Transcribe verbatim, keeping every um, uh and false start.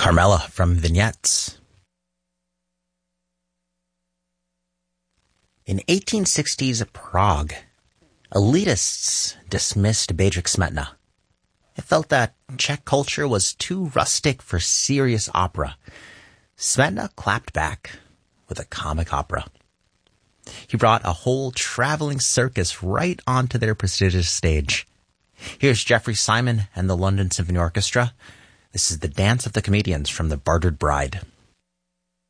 Carmela from Vignettes. In eighteen sixties Prague, elitists dismissed Bedřich Smetana. It felt that Czech culture was too rustic for serious opera. Smetana clapped back with a comic opera. He brought a whole traveling circus right onto their prestigious stage. Here's Jeffrey Simon and the London Symphony Orchestra. This is The Dance of the Comedians from The Bartered Bride.